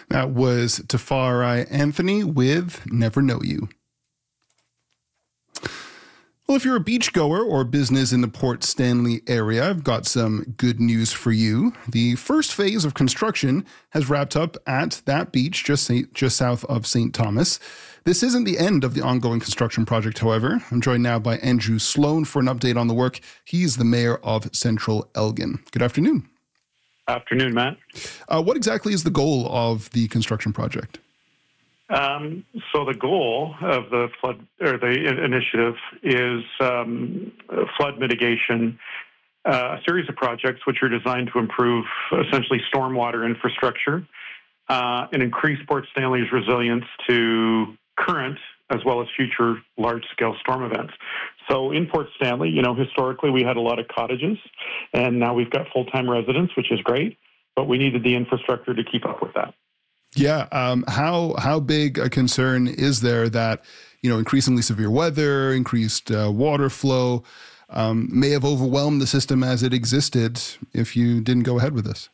That was Tafari Anthony with Never Know You. Well, if you're a beachgoer or business in the Port Stanley area, I've got some good news for you. The first phase of construction has wrapped up at that beach just south of St. Thomas. This isn't the end of the ongoing construction project, however. I'm joined now by Andrew Sloan for an update on the work. He's the mayor of Central Elgin. Good afternoon. Afternoon, Matt. What exactly is the goal of the construction project? So the goal of the the initiative is flood mitigation, a series of projects which are designed to improve essentially stormwater infrastructure and increase Port Stanley's resilience to current as well as future large-scale storm events. So in Port Stanley, historically we had a lot of cottages, and now we've got full-time residents, which is great, but we needed the infrastructure to keep up with that. Yeah. How big a concern is there that, increasingly severe weather, increased water flow may have overwhelmed the system as it existed if you didn't go ahead with this?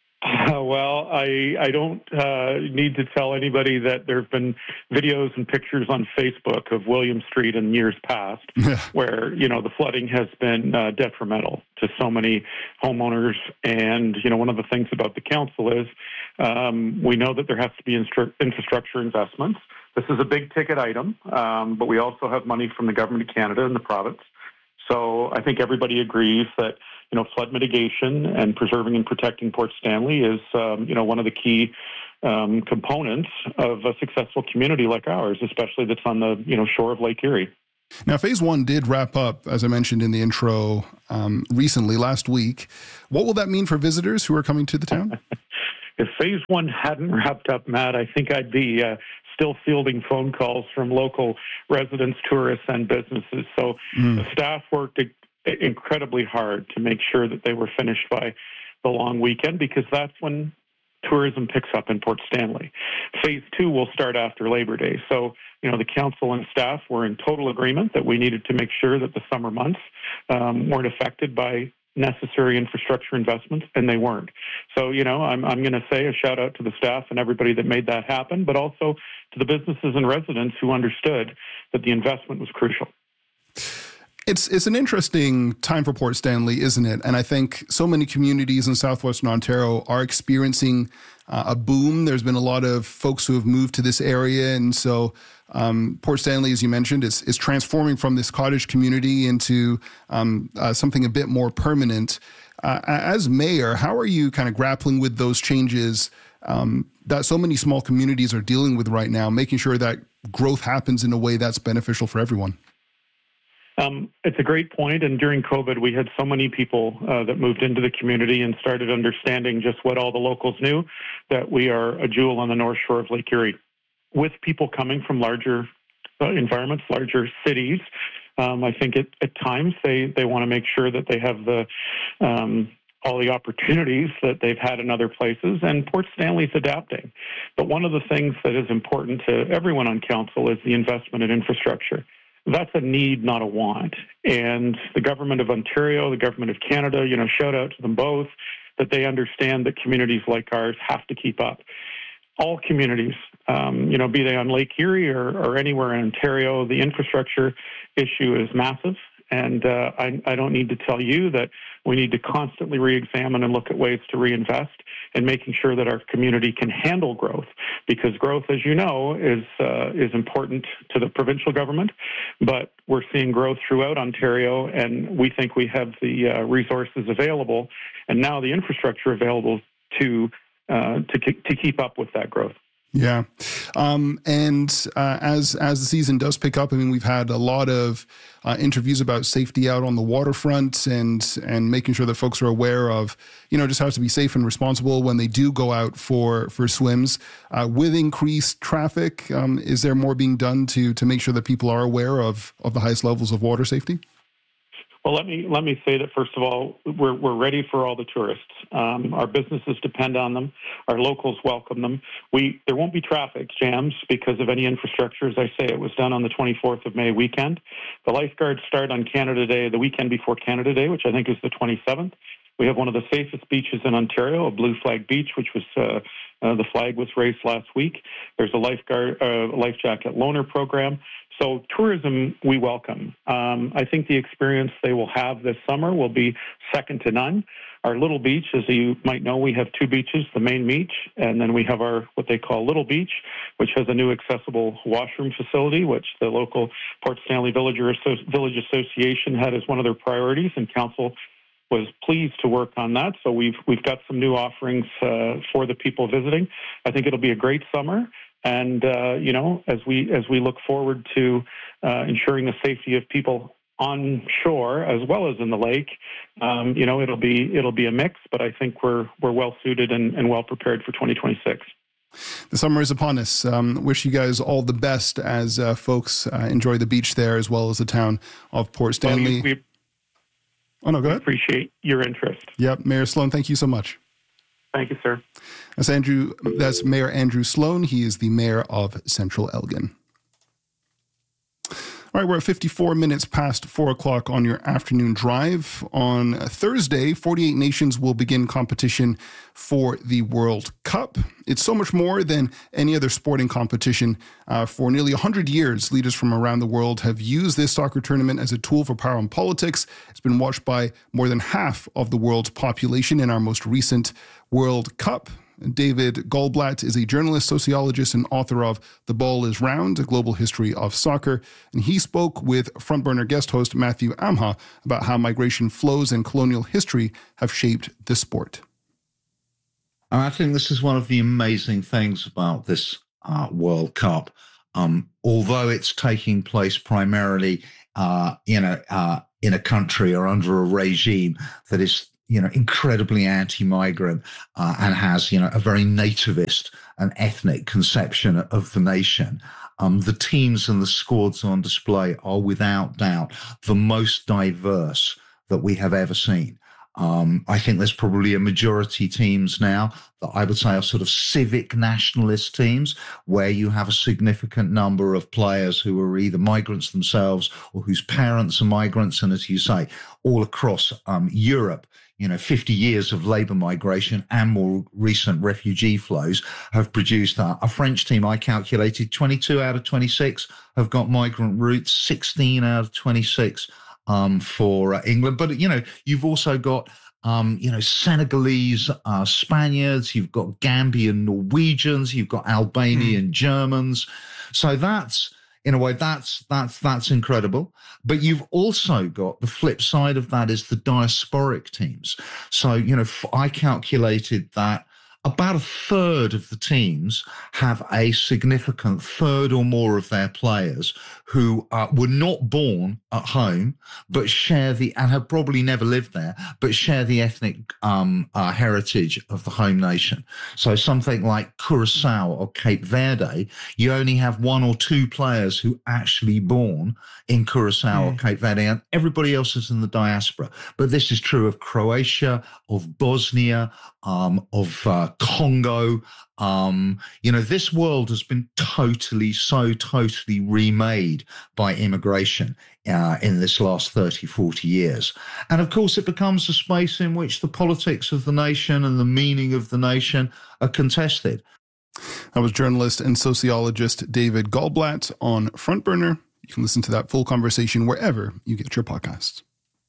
Well, I don't need to tell anybody that there have been videos and pictures on Facebook of William Street in years past where, the flooding has been detrimental to so many homeowners. And, one of the things about the council is we know that there has to be infrastructure investments. This is a big ticket item, but we also have money from the Government of Canada and the province. So I think everybody agrees that, flood mitigation and preserving and protecting Port Stanley is, one of the key components of a successful community like ours, especially that's on the, shore of Lake Erie. Now, phase one did wrap up, as I mentioned in the intro, recently, last week. What will that mean for visitors who are coming to the town? If phase one hadn't wrapped up, Matt, I think I'd be still fielding phone calls from local residents, tourists, and businesses. So the staff worked incredibly hard to make sure that they were finished by the long weekend, because that's when tourism picks up in Port Stanley. Phase two will start after Labor Day. So, the council and staff were in total agreement that we needed to make sure that the summer months weren't affected by necessary infrastructure investments, and they weren't. So, I'm going to say a shout out to the staff and everybody that made that happen, but also to the businesses and residents who understood that the investment was crucial. It's an interesting time for Port Stanley, isn't it? And I think so many communities in southwestern Ontario are experiencing a boom. There's been a lot of folks who have moved to this area. And so Port Stanley, as you mentioned, is transforming from this cottage community into something a bit more permanent. As mayor, how are you kind of grappling with those changes that so many small communities are dealing with right now, making sure that growth happens in a way that's beneficial for everyone? It's a great point. And during COVID, we had so many people that moved into the community and started understanding just what all the locals knew, that we are a jewel on the north shore of Lake Erie. With people coming from larger environments, larger cities, I think at times they want to make sure that they have all the opportunities that they've had in other places, and Port Stanley's adapting. But one of the things that is important to everyone on council is the investment in infrastructure. That's a need, not a want. And the Government of Ontario, the Government of Canada, shout out to them both, that they understand that communities like ours have to keep up. All communities, be they on Lake Erie or anywhere in Ontario, the infrastructure issue is massive. And I don't need to tell you that we need to constantly re-examine and look at ways to reinvest and making sure that our community can handle growth, because growth, as you know, is important to the provincial government. But we're seeing growth throughout Ontario, and we think we have the resources available and now the infrastructure available to keep up with that growth. Yeah. As the season does pick up, we've had a lot of interviews about safety out on the waterfront and making sure that folks are aware of, just how to be safe and responsible when they do go out for swims. With increased traffic, is there more being done to make sure that people are aware of the highest levels of water safety? Well, let me say that, first of all, we're ready for all the tourists. Our businesses depend on them. Our locals welcome them. There won't be traffic jams because of any infrastructure. As I say, it was done on the 24th of May weekend. The lifeguards start on Canada Day, the weekend before Canada Day, which I think is the 27th. We have one of the safest beaches in Ontario, a Blue Flag Beach, which was The flag was raised last week. There's a life jacket loaner program. So tourism, we welcome. I think the experience they will have this summer will be second to none. Our Little Beach, as you might know, we have two beaches, the main beach, and then we have our what they call Little Beach, which has a new accessible washroom facility, which the local Port Stanley Village Association had as one of their priorities, and council was pleased to work on that. So we've got some new offerings for the people visiting. I think it'll be a great summer. And as we look forward to ensuring the safety of people on shore as well as in the lake, it'll be a mix. But I think we're well suited and well prepared for 2026. The summer is upon us. Wish you guys all the best as folks enjoy the beach there as well as the town of Port Stanley. Go ahead. Appreciate your interest. Yep, Mayor Sloan, thank you so much. Thank you, sir. That's Mayor Andrew Sloan. He is the mayor of Central Elgin. All right, we're at 54 minutes past 4 o'clock on your afternoon drive. On Thursday, 48 nations will begin competition for the World Cup. It's so much more than any other sporting competition. For nearly 100 years, leaders from around the world have used this soccer tournament as a tool for power and politics. It's been watched by more than half of the world's population in our most recent World Cup. David Goldblatt is a journalist, sociologist, and author of The Ball is Round, A Global History of Soccer. And he spoke with Front Burner guest host Matthew Amha about how migration flows and colonial history have shaped the sport. I think this is one of the amazing things about this World Cup. Although it's taking place primarily in a country or under a regime that is incredibly anti-migrant and has, a very nativist and ethnic conception of the nation. The teams and the squads on display are without doubt the most diverse that we have ever seen. I think there's probably a majority teams now that I would say are sort of civic nationalist teams where you have a significant number of players who are either migrants themselves or whose parents are migrants. And as you say, all across Europe, 50 years of labour migration and more recent refugee flows have produced a French team. I calculated 22 out of 26 have got migrant roots, 16 out of 26 for England. But, you've also got, Senegalese Spaniards, you've got Gambian Norwegians, you've got Albanian Germans. So that's, in a way, that's incredible. But you've also got the flip side of that is the diasporic teams. So, I calculated that about a third of the teams have a significant third or more of their players who were not born at home, but and have probably never lived there, but share the ethnic heritage of the home nation. So something like Curacao or Cape Verde, you only have one or two players who actually born in Curacao or Cape Verde, and everybody else is in the diaspora. But this is true of Croatia, of Bosnia, of Congo. This world has been totally remade by immigration in this last 30, 40 years. And of course, it becomes a space in which the politics of the nation and the meaning of the nation are contested. That was journalist and sociologist David Goldblatt on Front Burner. You can listen to that full conversation wherever you get your podcasts.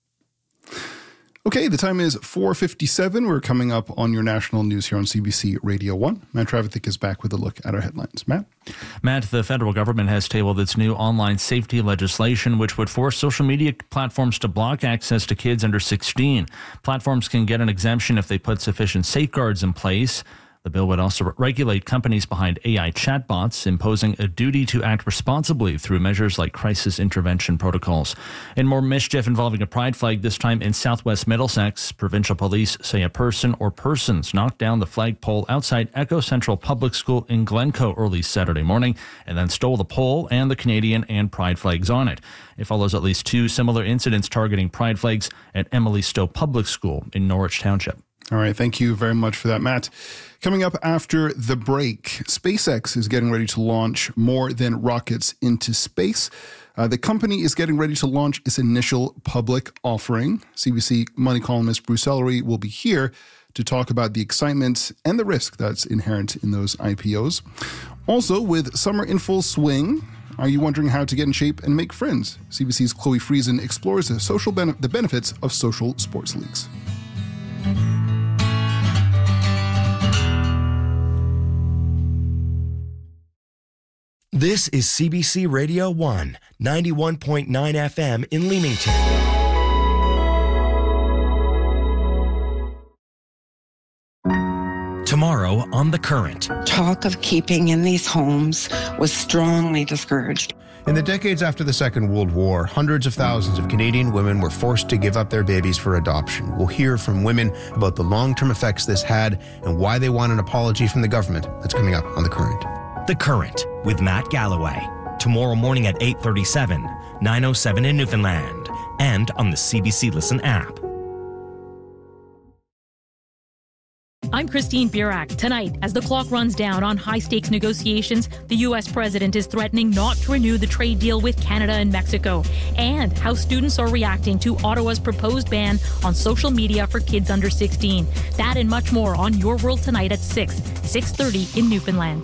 Okay, the time is 4:57. We're coming up on your national news here on CBC Radio 1. Matt Travathik is back with a look at our headlines. Matt? Matt, the federal government has tabled its new online safety legislation, which would force social media platforms to block access to kids under 16. Platforms can get an exemption if they put sufficient safeguards in place. The bill would also regulate companies behind AI chatbots, imposing a duty to act responsibly through measures like crisis intervention protocols. In more mischief involving a pride flag, this time in southwest Middlesex, provincial police say a person or persons knocked down the flagpole outside Echo Central Public School in Glencoe early Saturday morning and then stole the pole and the Canadian and pride flags on it. It follows at least two similar incidents targeting pride flags at Emily Stowe Public School in Norwich Township. All right, thank you very much for that, Matt. Coming up after the break, SpaceX is getting ready to launch more than rockets into space. The company is getting ready to launch its initial public offering. CBC Money columnist Bruce Ellery will be here to talk about the excitement and the risk that's inherent in those IPOs. Also, with summer in full swing, are you wondering how to get in shape and make friends? CBC's Chloe Friesen explores the benefits of social sports leagues. This is CBC Radio 1, 91.9 FM in Leamington. Tomorrow on The Current. Talk of keeping in these homes was strongly discouraged. In the decades after the Second World War, hundreds of thousands of Canadian women were forced to give up their babies for adoption. We'll hear from women about the long-term effects this had and why they want an apology from the government. That's coming up on The Current. The Current with Matt Galloway. Tomorrow morning at 8:37, 9:07 in Newfoundland, and on the CBC Listen app. I'm Christine Burak. Tonight, as the clock runs down on high-stakes negotiations, the U.S. president is threatening not to renew the trade deal with Canada and Mexico, and how students are reacting to Ottawa's proposed ban on social media for kids under 16. That and much more on Your World Tonight at 6:30 in Newfoundland.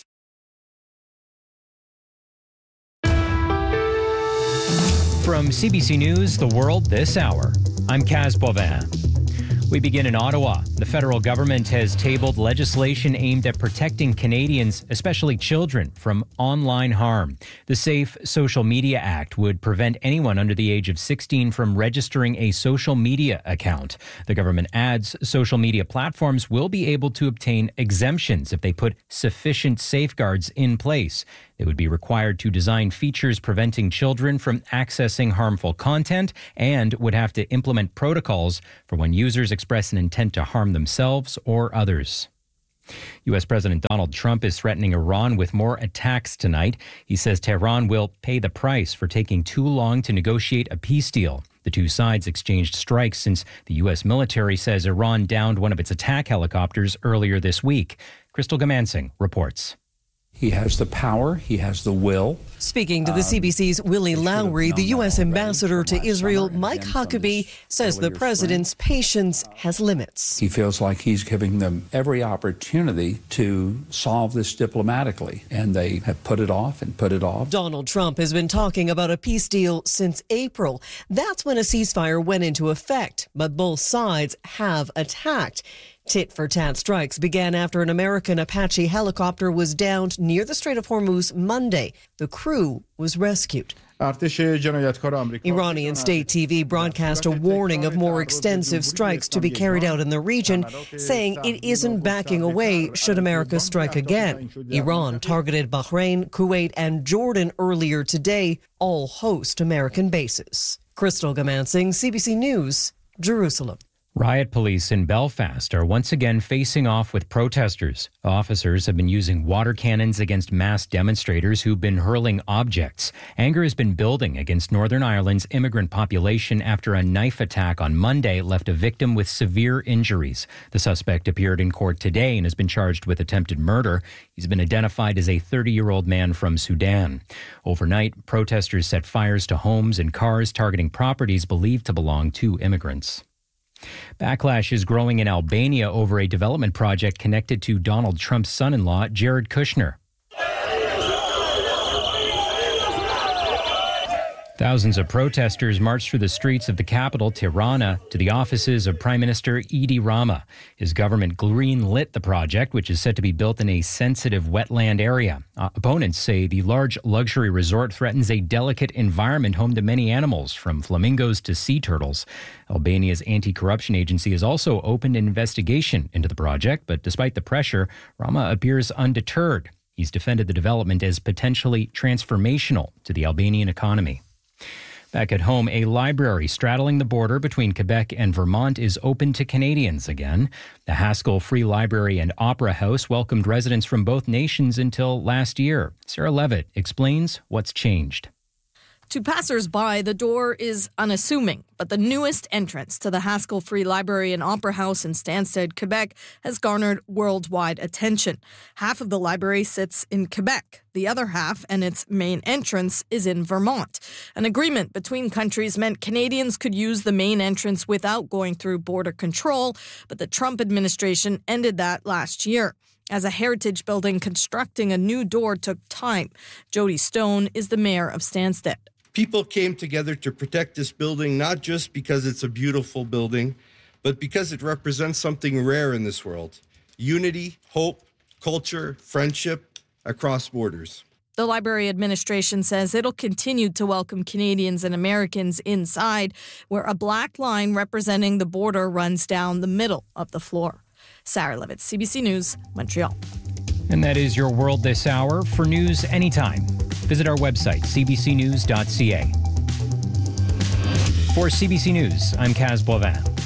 From CBC News, The World This Hour, I'm Kaz Bovin. We begin in Ottawa. The federal government has tabled legislation aimed at protecting Canadians, especially children, from online harm. The Safe Social Media Act would prevent anyone under the age of 16 from registering a social media account. The government adds social media platforms will be able to obtain exemptions if they put sufficient safeguards in place. They would be required to design features preventing children from accessing harmful content and would have to implement protocols for when users express an intent to harm themselves or others. U.S. President Donald Trump is threatening Iran with more attacks tonight. He says Tehran will pay the price for taking too long to negotiate a peace deal. The two sides exchanged strikes since the U.S. military says Iran downed one of its attack helicopters earlier this week. Crystal Gamansing reports. He has the power. He has the will. Speaking to the CBC's Willie Lowry, the U.S. ambassador to Israel, Mike Huckabee, says the president's patience has limits. He feels like he's giving them every opportunity to solve this diplomatically, and they have put it off and put it off. Donald Trump has been talking about a peace deal since April. That's when a ceasefire went into effect, but both sides have attacked. Tit-for-tat strikes began after an American Apache helicopter was downed near the Strait of Hormuz Monday. The crew was rescued. Iranian state TV broadcast a warning of more extensive strikes to be carried out in the region, saying it isn't backing away should America strike again. Iran targeted Bahrain, Kuwait, and Jordan earlier today, all host American bases. Crystal Gamansing, CBC News, Jerusalem. Riot police in Belfast are once again facing off with protesters. Officers have been using water cannons against mass demonstrators who've been hurling objects. Anger has been building against Northern Ireland's immigrant population after a knife attack on Monday left a victim with severe injuries. The suspect appeared in court today and has been charged with attempted murder. He's been identified as a 30-year-old man from Sudan. Overnight, protesters set fires to homes and cars targeting properties believed to belong to immigrants. Backlash is growing in Albania over a development project connected to Donald Trump's son-in-law, Jared Kushner. Thousands of protesters marched through the streets of the capital, Tirana, to the offices of Prime Minister Edi Rama. His government green-lit the project, which is set to be built in a sensitive wetland area. Opponents say the large luxury resort threatens a delicate environment home to many animals, from flamingos to sea turtles. Albania's anti-corruption agency has also opened an investigation into the project, but despite the pressure, Rama appears undeterred. He's defended the development as potentially transformational to the Albanian economy. Back at home, a library straddling the border between Quebec and Vermont is open to Canadians again. The Haskell Free Library and Opera House welcomed residents from both nations until last year. Sarah Levitt explains what's changed. To passers-by, the door is unassuming, but the newest entrance to the Haskell Free Library and Opera House in Stansted, Quebec, has garnered worldwide attention. Half of the library sits in Quebec. The other half, and its main entrance, is in Vermont. An agreement between countries meant Canadians could use the main entrance without going through border control, but the Trump administration ended that last year. As a heritage building, constructing a new door took time. Jody Stone is the mayor of Stansted. People came together to protect this building, not just because it's a beautiful building, but because it represents something rare in this world: unity, hope, culture, friendship across borders. The library administration says it'll continue to welcome Canadians and Americans inside, where a black line representing the border runs down the middle of the floor. Sarah Levitt, CBC News, Montreal. And that is your World This Hour. For news anytime, visit our website, cbcnews.ca. For CBC News, I'm Kaz Boivin.